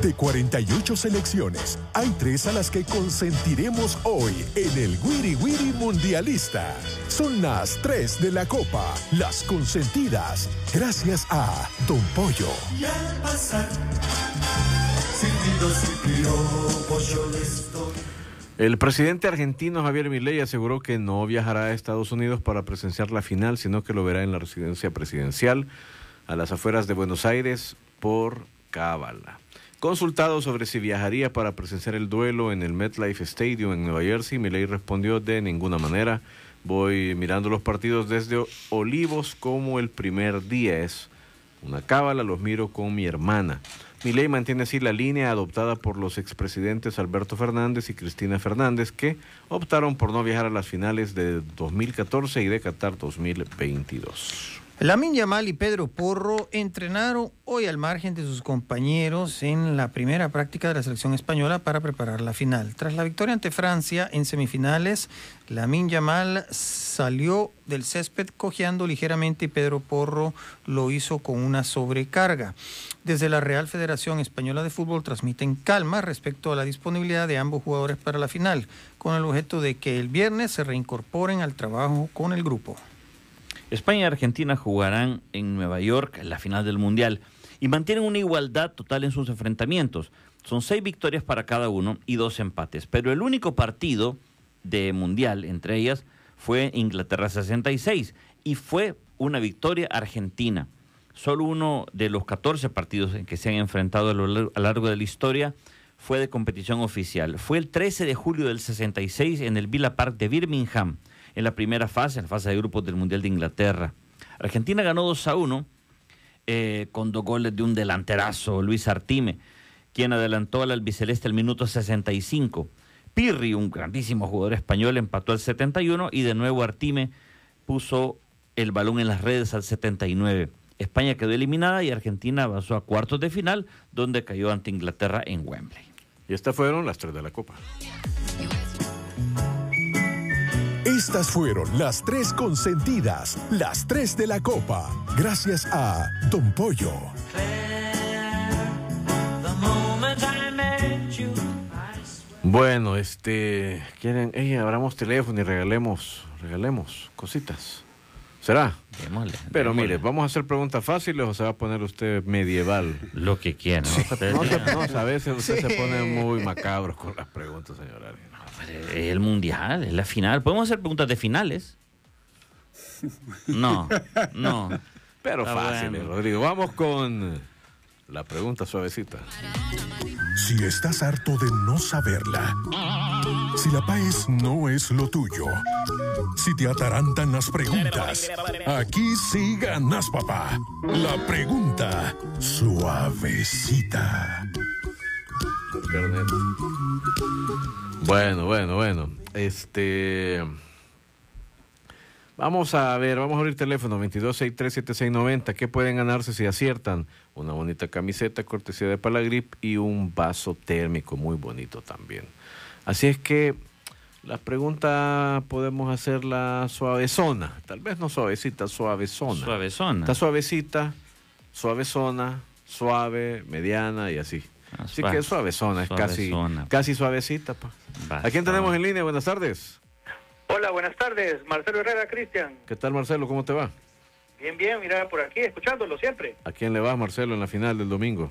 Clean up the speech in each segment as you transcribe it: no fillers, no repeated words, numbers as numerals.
De 48 selecciones, hay 3 a las que consentiremos hoy en el Wiri Wiri Mundialista. Son las 3 de la Copa, las consentidas, gracias a Don Pollo. Y al pasar, silbido, pollo le estoy. El presidente argentino Javier Milei aseguró que no viajará a Estados Unidos para presenciar la final, sino que lo verá en la residencia presidencial a las afueras de Buenos Aires por cábala. Consultado sobre si viajaría para presenciar el duelo en el MetLife Stadium en Nueva Jersey, Milei respondió: de ninguna manera. Voy mirando los partidos desde Olivos como el primer día. Es una cábala, los miro con mi hermana. Milei mantiene así la línea adoptada por los expresidentes Alberto Fernández y Cristina Fernández, que optaron por no viajar a las finales de 2014 y de Qatar 2022. Lamine Yamal y Pedro Porro entrenaron hoy al margen de sus compañeros en la primera práctica de la selección española para preparar la final. Tras la victoria ante Francia en semifinales, Lamine Yamal salió del césped cojeando ligeramente y Pedro Porro lo hizo con una sobrecarga. Desde la Real Federación Española de Fútbol transmiten calma respecto a la disponibilidad de ambos jugadores para la final, con el objeto de que el viernes se reincorporen al trabajo con el grupo. España y Argentina jugarán en Nueva York en la final del Mundial y mantienen una igualdad total en sus enfrentamientos. Son 6 victorias para cada uno y 2 empates, pero el único partido de Mundial entre ellas fue Inglaterra 66 y fue una victoria argentina. Solo uno de los 14 partidos en que se han enfrentado a lo largo de la historia fue de competición oficial. Fue el 13 de julio del 66 en el Villa Park de Birmingham, en la primera fase, en la fase de grupos del Mundial de Inglaterra. Argentina ganó 2-1 con 2 goles de un delanterazo, Luis Artime, quien adelantó al albiceleste al minuto 65. Pirri, un grandísimo jugador español, empató al 71 y de nuevo Artime puso el balón en las redes al 79. España quedó eliminada y Argentina avanzó a cuartos de final, donde cayó ante Inglaterra en Wembley. Y estas fueron las 3 de la Copa. Estas fueron las 3 consentidas, las 3 de la Copa, gracias a Don Pollo. Bueno, quieren, abramos teléfono y regalemos cositas. ¿Será? Démosle. Pero mire, vamos a hacer preguntas fáciles o se va a poner usted medieval. Lo que quiera. Sí. No, a veces usted se pone muy macabro con las preguntas, señor Arias. El Mundial, es la final. ¿Podemos hacer preguntas de finales? No. Pero fácil, bueno. Rodrigo. Vamos con la pregunta suavecita. Si estás harto de no saberla, si la PAES no es lo tuyo, si te atarantan las preguntas, aquí sí ganas, papá. La pregunta suavecita. Bueno. Vamos a abrir teléfono 22637690. ¿Qué pueden ganarse si aciertan? Una bonita camiseta cortesía de Palagrip y un vaso térmico muy bonito también. Así es que la pregunta podemos hacerla suavezona. Tal vez no suavecita, suavezona. Suavezona. Está suavecita, suavezona, suave, mediana y así. Así que suavezona, es casi suavecita. Pa. ¿A quién tenemos en línea? Buenas tardes. Hola, buenas tardes. Marcelo Herrera, Cristian. ¿Qué tal, Marcelo? ¿Cómo te va? Bien, mira, por aquí, escuchándolo siempre. ¿A quién le vas, Marcelo, en la final del domingo?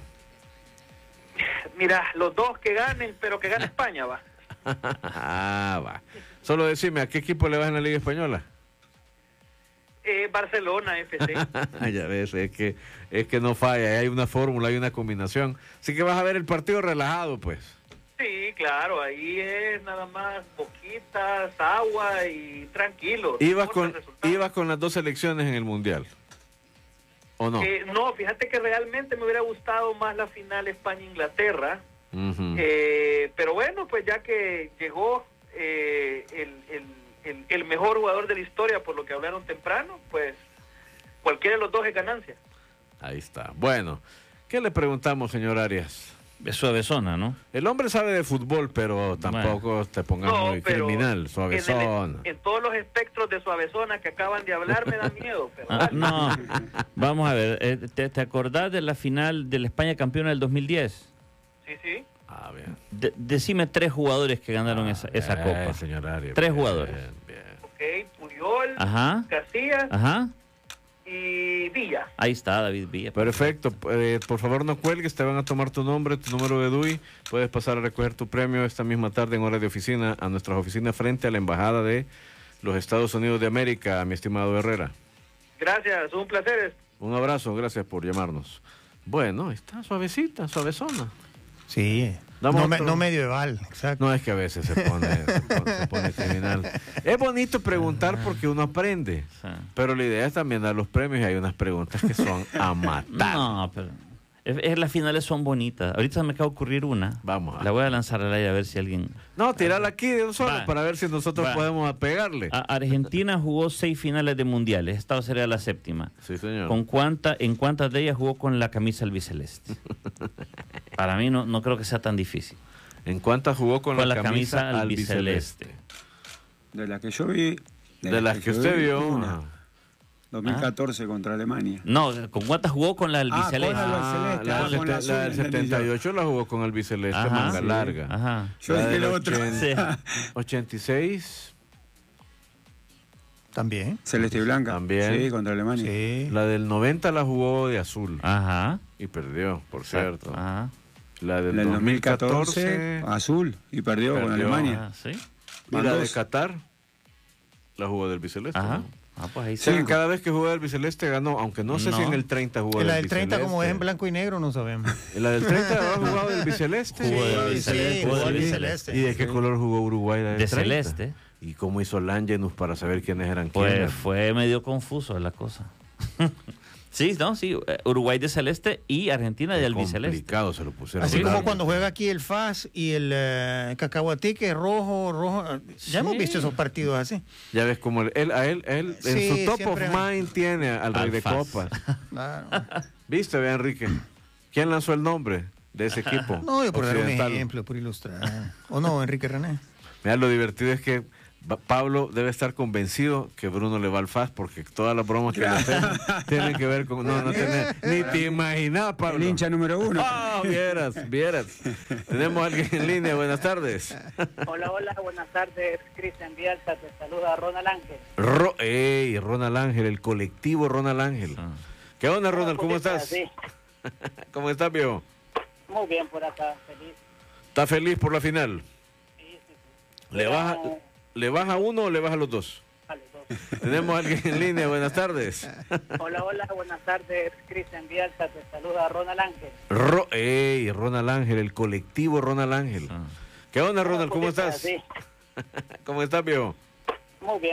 Mira, los dos que ganen, pero que gane España, va. Va. Solo decime, ¿a qué equipo le vas en la Liga Española? Barcelona, FC. Ya ves, es que no falla, hay una fórmula, hay una combinación. Así que vas a ver el partido relajado, pues. Sí, claro, ahí es nada más poquitas, agua y tranquilo. ¿Ibas con las 2 selecciones en el Mundial? ¿O no? No, fíjate que realmente me hubiera gustado más la final España-Inglaterra. Pero bueno, pues ya que llegó el mejor jugador de la historia, por lo que hablaron temprano, pues cualquiera de los dos es ganancia. Ahí está. Bueno, ¿qué le preguntamos, señor Arias? Es suavezona, ¿no? El hombre sabe de fútbol, pero tampoco te pongas muy criminal, suavezona. En todos los espectros de suavezona que acaban de hablar me da miedo. Pero no, vamos a ver, ¿te acordás de la final de la España campeona del 2010? Sí, sí. Ah, bien. Decime 3 jugadores que ganaron esa copa. Señor Arias. 3 jugadores. Bien. Ok, Puyol, Ajá. Casillas Ajá. y Villa. Ahí está, David Villa. Perfecto. Por favor, no cuelgues. Te van a tomar tu nombre, tu número de DUI. Puedes pasar a recoger tu premio esta misma tarde en hora de oficina a nuestras oficinas frente a la Embajada de los Estados Unidos de América, mi estimado Herrera. Gracias, un placer. Un abrazo, gracias por llamarnos. Bueno, está suavecita, suavezona. Sí. Damos No, otro. no medieval, exacto. No, es que a veces se pone criminal. Es bonito preguntar porque uno aprende, Sí. pero la idea es también dar los premios y hay unas preguntas que son a matar. No, pero las finales son bonitas. Ahorita me acaba de ocurrir una. Vamos. La voy a lanzar al aire a ver si alguien... No, tirarla aquí de un solo Va. para ver si nosotros Va. podemos pegarle. Argentina jugó 6 finales de mundiales. Esta sería la 7ª. Sí, señor. ¿En cuántas de ellas jugó con la camisa albiceleste? Para mí no creo que sea tan difícil. ¿En cuántas jugó con la camisa albiceleste? De las que yo vi. De las que usted vio. una. Ajá. 2014 contra Alemania. No, ¿con cuántas jugó con la albiceleste? con la albiceleste. La del con la azul, del entendí yo. 78 la jugó con albiceleste, Ajá. manga Sí. larga. Ajá. Yo La dije del lo otro. 86 También. Celeste y Blanca. También. Sí, contra Alemania. Sí. La del 90 la jugó de azul Ajá. y perdió, por cierto. Ajá. La del En el 2014 2014, azul, y perdió con Perdió. Alemania. Ah, sí. y la Van de dos. Qatar la jugó del biceleste. Ajá. ¿no? Pues ahí Sí, está. cada vez que jugó del biceleste ganó, aunque no sé No. si en el 30 jugó En la del del 30, como es en biceleste. blanco y negro, no sabemos. En la del 30 ha jugado del biceleste. Jugó del Sí, biceleste. sí, Jugó jugó del del biceleste. ¿Y de qué color jugó Uruguay del De 30? celeste. ¿Y cómo hizo Langenus para saber quiénes eran Pues quiénes? fue medio confuso la cosa. Sí, Uruguay de celeste y Argentina de albiceleste. Complicado se lo pusieron. Así como largo. cuando juega aquí el FAS y el Cacahuatique, rojo. Ya hemos visto esos partidos así. Ya ves como él en Sí, su top of siempre- mind tiene al rey Al de FAS. copas. Claro. ¿Viste, ve Enrique? ¿Quién lanzó el nombre de ese equipo? No, yo por dar un occidental? ejemplo, por ilustrar. ¿O no, Enrique René? Mira, lo divertido es que Pablo debe estar convencido que Bruno le va al FAS porque todas las bromas que le hacen tienen que ver con... No tenés, ni te imaginas, Pablo. El hincha número 1. Ah, vieras. Tenemos a alguien en línea. Buenas tardes. Hola, buenas tardes, Cristian Bielsa, te saluda Ronald Ángel. Ronald Ángel, el colectivo Ronald Ángel. Ah. ¿Qué onda, Ronald? ¿Cómo Poquito estás? así. ¿Cómo estás, viejo? Muy bien por acá, feliz. ¿Estás feliz por la final? Sí, sí, sí. ¿Le vas a uno o le vas a los dos? A los dos. Tenemos a alguien en línea. Buenas tardes. Hola, buenas tardes, Cristian Bielsa, te saluda Ronald Ángel. Ronald Ángel, el colectivo Ronald Ángel. Ah. ¿Qué onda, Ronald? ¿Cómo Poquito estás? así. ¿Cómo estás, viejo? Muy bien.